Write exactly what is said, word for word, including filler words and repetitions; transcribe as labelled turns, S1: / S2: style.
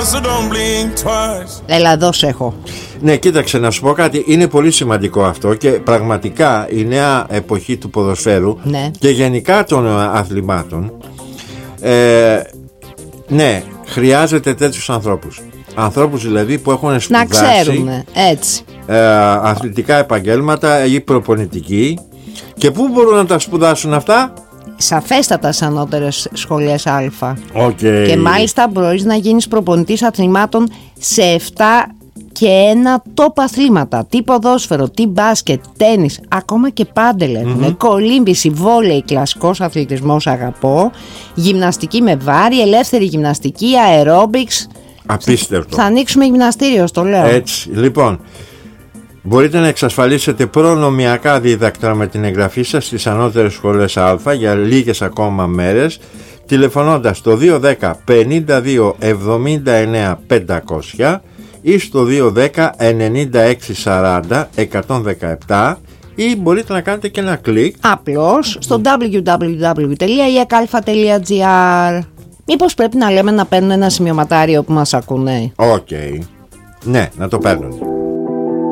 S1: so don't blink twice.
S2: Έλα εδώ σε έχω.
S3: Ναι, κοίταξε να σου πω κάτι. Είναι πολύ σημαντικό αυτό και πραγματικά η νέα εποχή του ποδοσφαίρου, ναι, και γενικά των αθλημάτων, ε, ναι, χρειάζεται τέτοιους ανθρώπους. Ανθρώπους δηλαδή που έχουν σπουδάσει,
S2: να ξέρουμε, έτσι,
S3: ε, αθλητικά επαγγέλματα ή προπονητικοί. Και πού μπορούν να τα σπουδάσουν αυτά?
S2: Σαφέστατα στις ανώτερες σχολές Α.
S3: Okay.
S2: Και μάλιστα μπορείς να γίνεις προπονητής αθλημάτων σε επτά και ένα top αθλήματα. Τι ποδόσφαιρο, τι μπάσκετ, τένις, ακόμα και πάντελ έχουν. Mm-hmm. Κολύμβηση, βόλεϊ, κλασικός αθλητισμός αγαπώ, γυμναστική με βάρη, ελεύθερη γυμναστική, αερόμπικς.
S3: Απίστευτο.
S2: Θα ανοίξουμε γυμναστήριο, στο λέω.
S3: Έτσι, λοιπόν, μπορείτε να εξασφαλίσετε προνομιακά δίδακτρα με την εγγραφή σας στις ανώτερες σχολές Α για λίγες ακόμα μέρες, τηλεφωνώντας στο δύο ένα μηδέν πενήντα δύο εβδομήντα εννέα πεντακόσια ή στο δύο ένα μηδέν ενενήντα έξι σαράντα εκατόν δεκαεπτά, ή μπορείτε να κάνετε και ένα κλικ
S2: απλώς στο double-u double-u double-u τελεία i a k alpha τελεία g r. Μήπως πρέπει να λέμε να παίρνουν ένα σημειωματάριο που μας ακούνε?
S3: Οκ, okay. Ναι, να το παίρνουν.